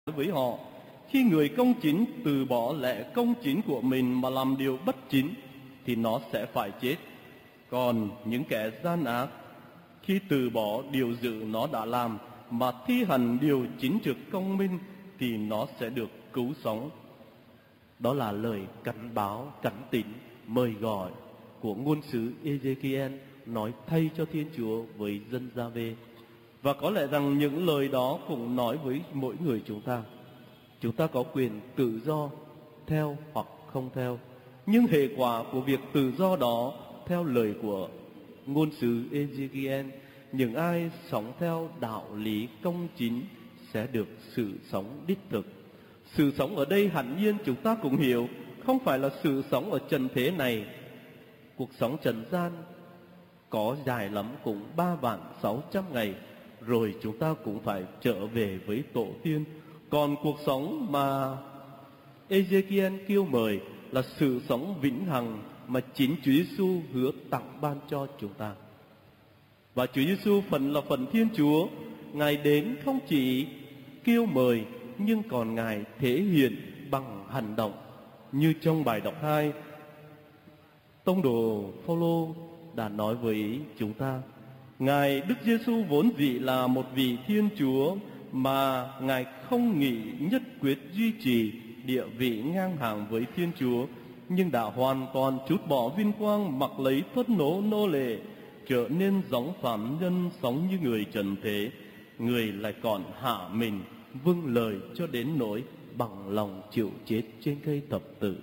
với họ. Khi người công chính từ bỏ lẽ công chính của mình mà làm điều bất chính thì nó sẽ phải chết. Còn những kẻ gian ác khi từ bỏ điều dữ nó đã làm mà thi hành điều chính trực công minh thì nó sẽ được cứu sống. Đó là lời cảnh báo, cảnh tỉnh, mời gọi của ngôn sứ Ezekiel nói thay cho Thiên Chúa với dân Gia-vê. Và có lẽ rằng những lời đó cũng nói với mỗi người chúng ta. Chúng ta có quyền tự do theo hoặc không theo. Nhưng hệ quả của việc tự do đó, theo lời của ngôn sứ Ezekiel, những ai sống theo đạo lý công chính sẽ được sự sống đích thực. Sự sống ở đây hẳn nhiên chúng ta cũng hiểu, không phải là sự sống ở trần thế này. Cuộc sống trần gian có dài lắm cũng 3.600.000 ngày, rồi chúng ta cũng phải trở về với tổ tiên. Còn cuộc sống mà Ezekiel kêu mời là sự sống vĩnh hằng mà chính Chúa Giêsu hứa tặng ban cho chúng ta. Và Chúa Giêsu là phần Thiên Chúa, Ngài đến không chỉ kêu mời nhưng còn Ngài thể hiện bằng hành động. Như trong bài đọc 2, tông đồ Phaolô đã nói với chúng ta, Ngài Đức Giêsu vốn dĩ là một vị Thiên Chúa mà Ngài không nghĩ nhất quyết duy trì địa vị ngang hàng với Thiên Chúa, nhưng đã hoàn toàn trút bỏ vinh quang, mặc lấy thân nô lệ, trở nên giống phàm nhân, sống như người trần thế. Người lại còn hạ mình vâng lời cho đến nỗi bằng lòng chịu chết trên cây thập tự.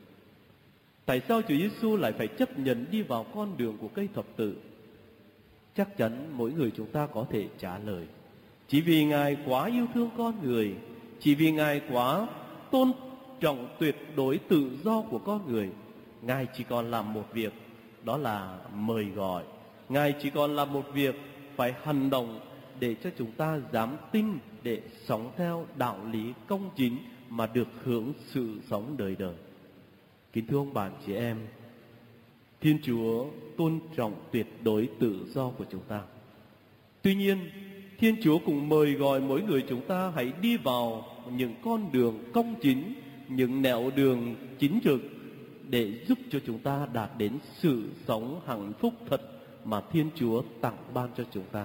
Tại sao Chúa Giêsu lại phải chấp nhận đi vào con đường của cây thập tự? Chắc chắn mỗi người chúng ta có thể trả lời. Chỉ vì Ngài quá yêu thương con người, chỉ vì Ngài quá tôn trọng tuyệt đối tự do của con người, Ngài chỉ còn làm một việc, đó là mời gọi. Ngài chỉ còn làm một việc, phải hành động để cho chúng ta dám tin, để sống theo đạo lý công chính mà được hưởng sự sống đời đời. Kính thưa ông bạn chị em, Thiên Chúa tôn trọng tuyệt đối tự do của chúng ta. Tuy nhiên, Thiên Chúa cũng mời gọi mỗi người chúng ta hãy đi vào những con đường công chính, những nẻo đường chính trực để giúp cho chúng ta đạt đến sự sống hạnh phúc thật mà Thiên Chúa tặng ban cho chúng ta.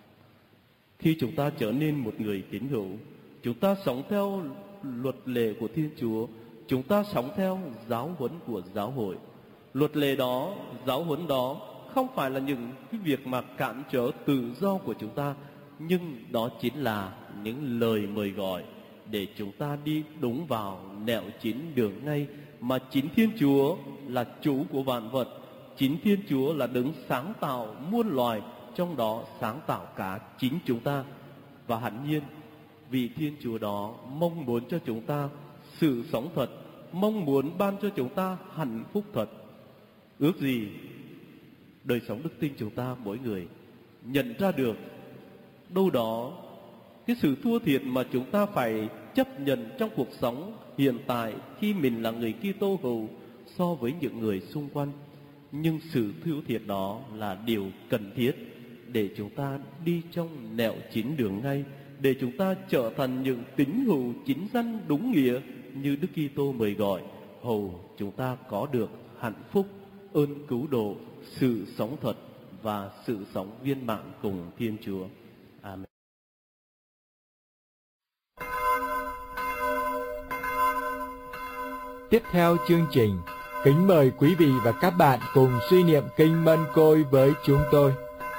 Khi chúng ta trở nên một người tín hữu, chúng ta sống theo luật lệ của Thiên Chúa, chúng ta sống theo giáo huấn của giáo hội. Luật lệ đó, giáo huấn đó không phải là những cái việc mà cản trở tự do của chúng ta, nhưng đó chính là những lời mời gọi để chúng ta đi đúng vào nẻo chính đường ngay mà chính Thiên Chúa là chủ của vạn vật. Chính Thiên Chúa là đấng sáng tạo muôn loài, trong đó sáng tạo cả chính chúng ta. Và hẳn nhiên vị Thiên Chúa đó mong muốn cho chúng ta sự sống thật, mong muốn ban cho chúng ta hạnh phúc thật. Ước gì đời sống đức tin chúng ta mỗi người nhận ra được đâu đó cái sự thua thiệt mà chúng ta phải chấp nhận trong cuộc sống hiện tại khi mình là người Kitô hữu so với những người xung quanh. Nhưng sự thua thiệt đó là điều cần thiết để chúng ta đi trong nẻo chính đường ngay, để chúng ta trở thành những tín hữu chính danh đúng nghĩa như Đức Kitô mời gọi, hầu chúng ta có được hạnh phúc, ơn cứu độ, sự sống thật và sự sống viên mãn cùng Thiên Chúa. Amen. Tiếp theo chương trình, kính mời quý vị và các bạn cùng suy niệm kinh Mân Côi với chúng tôi.